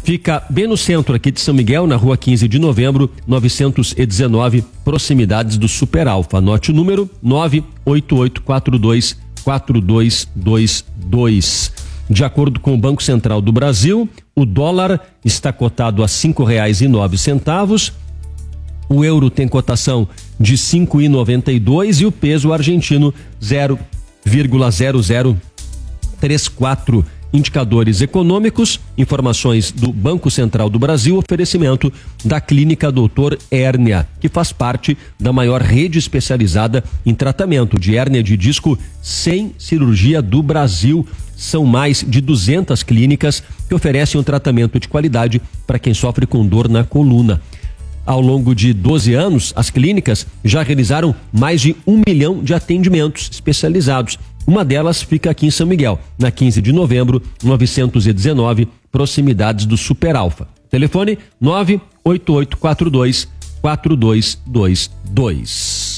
Fica bem no centro aqui de São Miguel, na rua 15 de novembro, 919, proximidades do Super Alfa. Anote o número 988424222. De acordo com o Banco Central do Brasil, o dólar está cotado a R$5,09, o euro tem cotação de 5,92 e o peso argentino 0,0034. Indicadores econômicos, informações do Banco Central do Brasil, oferecimento da Clínica Doutor Hérnia, que faz parte da maior rede especializada em tratamento de hérnia de disco sem cirurgia do Brasil. São mais de 200 clínicas que oferecem um tratamento de qualidade para quem sofre com dor na coluna. Ao longo de 12 anos, as clínicas já realizaram mais de 1 milhão de atendimentos especializados. Uma delas fica aqui em São Miguel, na 15 de novembro, 919, proximidades do Super Alfa. Telefone 988424222.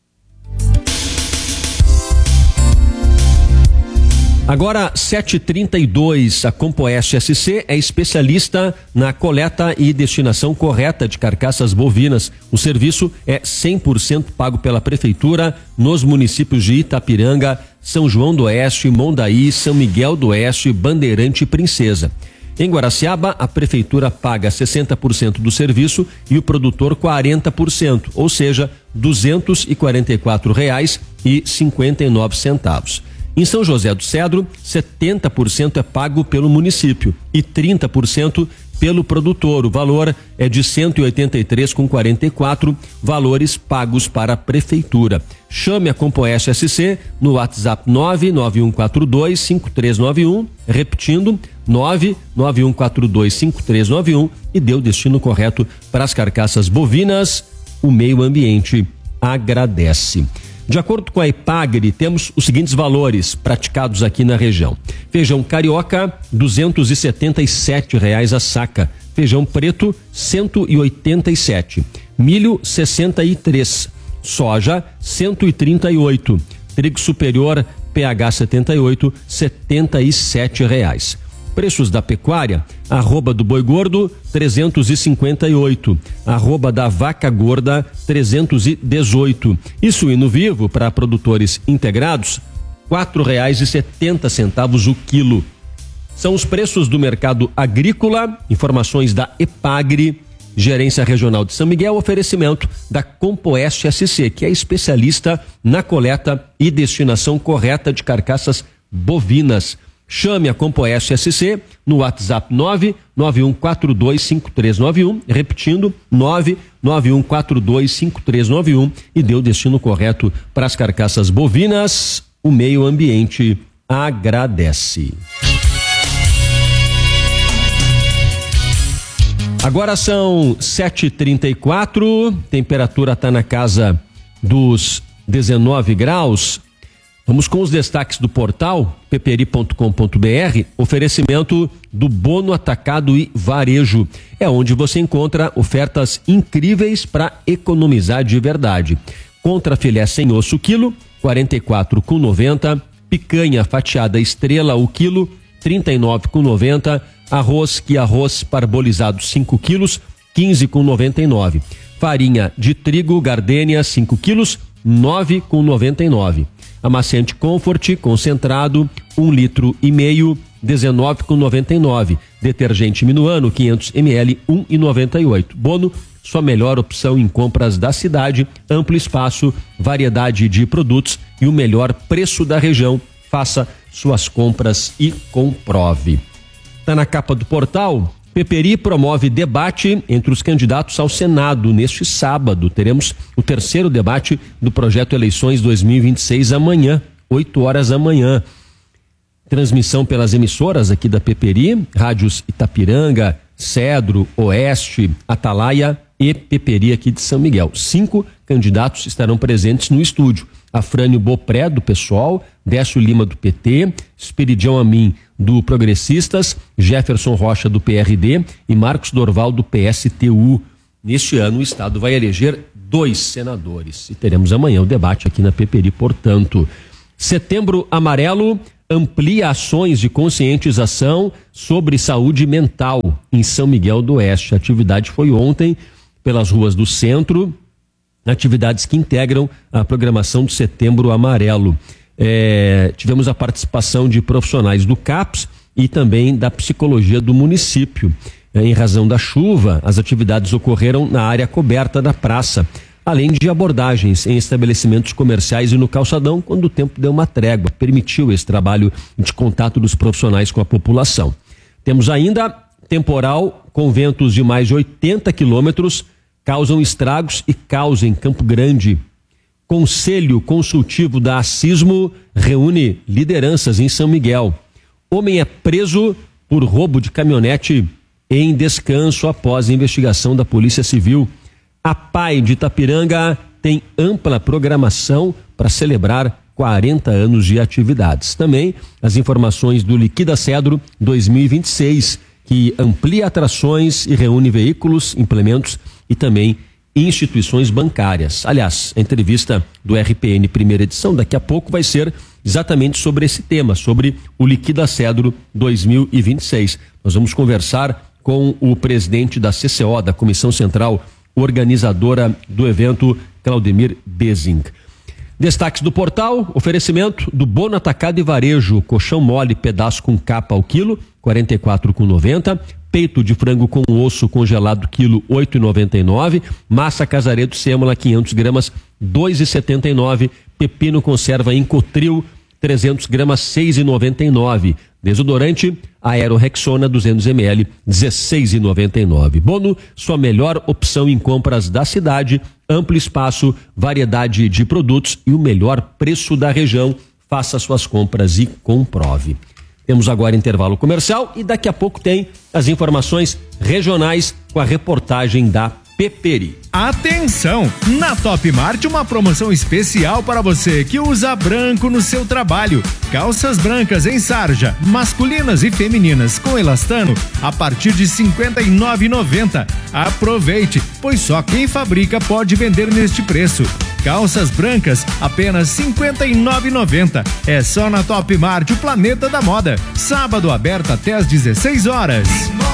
Agora, 7h32, a Compoeste SC é especialista na coleta e destinação correta de carcaças bovinas. O serviço é 100% pago pela Prefeitura nos municípios de Itapiranga, São João do Oeste, Mondaí, São Miguel do Oeste, Bandeirante e Princesa. Em Guaraciaba, a Prefeitura paga 60% do serviço e o produtor 40%, ou seja, R$ 244,59. Em São José do Cedro, 70% é pago pelo município e 30% pelo produtor. O valor é de R$ 183,44, valores pagos para a Prefeitura. Chame a Compoeste SC no WhatsApp 991425391, repetindo 991425391 e dê o destino correto para as carcaças bovinas. O meio ambiente agradece. De acordo com a Epagri, temos os seguintes valores praticados aqui na região. Feijão carioca, R$ 277 a saca. Feijão preto, R$ 187. Milho, R$ 63. Soja, R$ 138. Trigo superior, PH 78, R$ 77. Preços da pecuária: arroba do boi gordo 358, arroba da vaca gorda 318 e suíno vivo para produtores integrados R$ 4,70 o quilo. São os preços do mercado agrícola. Informações da Epagri, Gerência Regional de São Miguel, oferecimento da Compoeste SC, que é especialista na coleta e destinação correta de carcaças bovinas. Chame a Compoeste SC no WhatsApp 991425391, repetindo 991425391 e dê o destino correto para as carcaças bovinas. O meio ambiente agradece. Agora são 7h34, temperatura está na casa dos 19 graus. Vamos com os destaques do portal pperi.com.br, oferecimento do Bono Atacado e Varejo. É onde você encontra ofertas incríveis para economizar de verdade. Contra filé sem osso quilo, R$ 44,90. Picanha fatiada estrela o quilo, R$ 39,90. Arroz parbolizado 5 quilos, R$ 15,99. Farinha de trigo Gardênia 5 quilos, R$ 9,99. Amaciante Comfort concentrado 1,5 litro, R$ 19,99. Detergente Minuano 500 ml, R$ 1,98. Bono, sua melhor opção em compras da cidade, amplo espaço, variedade de produtos e o melhor preço da região. Faça suas compras e comprove. Está na capa do portal. Peperi promove debate entre os candidatos ao Senado. Neste sábado, teremos o terceiro debate do projeto Eleições 2026 amanhã, 8 horas da manhã. Transmissão pelas emissoras aqui da Peperi, rádios Itapiranga, Cedro, Oeste, Atalaia e Peperi aqui de São Miguel. 5 candidatos estarão presentes no estúdio. Afrânio Bopré, do PSOL, Décio Lima, do PT, Esperidião Amin, do Progressistas, Jefferson Rocha, do PRD e Marcos Dorval, do PSTU. Neste ano, o Estado vai eleger 2 senadores. E teremos amanhã o debate aqui na Peperi, portanto. Setembro Amarelo, amplia ações de conscientização sobre saúde mental em São Miguel do Oeste. A atividade foi ontem pelas ruas do centro, atividades que integram a programação do Setembro Amarelo. Tivemos a participação de profissionais do CAPS e também da psicologia do município. Em razão da chuva, as atividades ocorreram na área coberta da praça, além de abordagens em estabelecimentos comerciais e no calçadão, quando o tempo deu uma trégua, permitiu esse trabalho de contato dos profissionais com a população. Temos ainda temporal com ventos de mais de 80 quilômetros, causam estragos e causa em Campo Grande. Conselho Consultivo da Acismo reúne lideranças em São Miguel. Homem é preso por roubo de caminhonete em descanso após a investigação da Polícia Civil. A PAI de Itapiranga tem ampla programação para celebrar 40 anos de atividades. Também as informações do Liquida Cedro 2026, que amplia atrações e reúne veículos, implementos e também instituições bancárias. Aliás, a entrevista do RPN primeira edição daqui a pouco vai ser exatamente sobre esse tema, sobre o Liquida Cedro 2026. Nós vamos conversar com o presidente da CCO, da Comissão Central Organizadora do evento, Claudemir Bezing. Destaques do portal: oferecimento do Bono Atacado e Varejo, colchão mole pedaço com capa ao quilo, 44,90, peito de frango com osso congelado quilo, 8,99, massa Casaredo sêmola 500 gramas, 2,79, pepino conserva Incotril 300 gramas, 6,99. Desodorante Aero Rexona 200 ml, 16,99. Bono, sua melhor opção em compras da cidade, amplo espaço, variedade de produtos e o melhor preço da região. Faça suas compras e comprove. Temos agora intervalo comercial e daqui a pouco tem as informações regionais com a reportagem da Peperi. Atenção! Na Top Mart, uma promoção especial para você que usa branco no seu trabalho. Calças brancas em sarja, masculinas e femininas com elastano a partir de R$ 59,90. Aproveite, pois só quem fabrica pode vender neste preço. Calças brancas apenas R$ 59,90. É só na Top Mart, o planeta da moda. Sábado aberto até às 16 horas.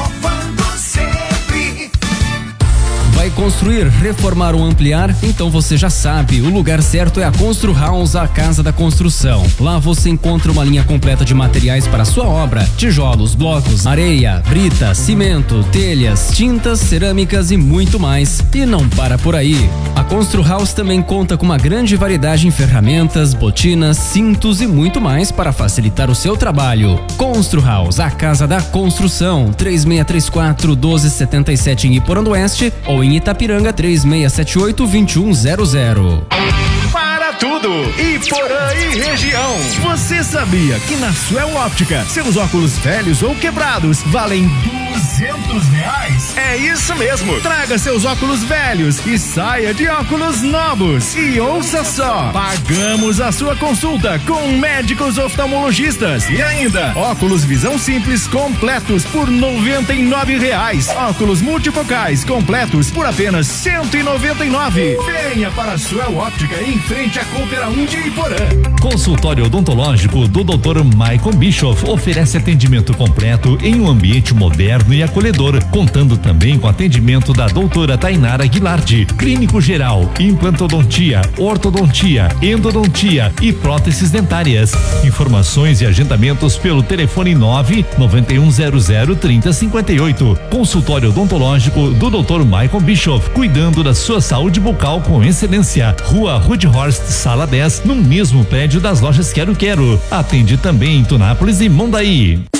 Vai construir, reformar ou ampliar? Então você já sabe, o lugar certo é a Constru House, a casa da construção. Lá você encontra uma linha completa de materiais para a sua obra: tijolos, blocos, areia, brita, cimento, telhas, tintas, cerâmicas e muito mais. E não para por aí. A Constru House também conta com uma grande variedade em ferramentas, botinas, cintos e muito mais para facilitar o seu trabalho. Constru House, a casa da construção, 3634-1277 em Iporã-do-Oeste ou em Itapiranga, 3678-2100. Para tudo, Iporã e região. Você sabia que na Suel Óptica seus óculos velhos ou quebrados valem R$200? É isso mesmo. Traga seus óculos velhos e saia de óculos novos. E ouça só, pagamos a sua consulta com médicos oftalmologistas e ainda óculos visão simples completos por R$99. Óculos multifocais completos por apenas R$199. Venha para a Suel Óptica em frente à Coopera 1 de Iporã. Consultório odontológico do Dr. Michael Bischoff oferece atendimento completo em um ambiente moderno e acolhedor, contando também com atendimento da doutora Tainara Guilarte, clínico geral, implantodontia, ortodontia, endodontia e próteses dentárias. Informações e agendamentos pelo telefone 991003058. Consultório odontológico do Dr. Michael Bischoff, cuidando da sua saúde bucal com excelência. Rua Rudhorst, Sala 10, no mesmo prédio das lojas Quero Quero. Atende também em Tunápolis e Mondaí.